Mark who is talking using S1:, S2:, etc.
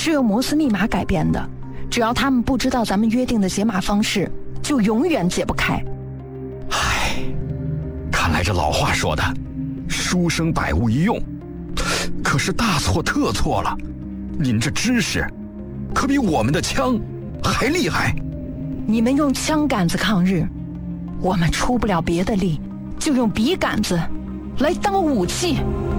S1: 是用摩斯密码改编的，只要他们不知道咱们约定的解码方式，就永远解不开。
S2: 唉，看来这老话说的书生百无一用，可是大错特错了，您这知识可比我们的枪还厉害。
S1: 你们用枪杆子抗日，我们出不了别的力，就用笔杆子来当武器。